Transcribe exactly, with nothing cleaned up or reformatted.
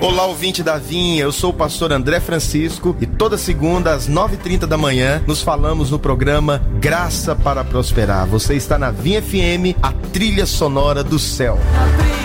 Olá, ouvinte da Vinha, eu sou o pastor André Francisco e toda segunda às nove e trinta da manhã nos falamos no programa Graça para Prosperar. Você está na Vinha F M, a trilha sonora do céu.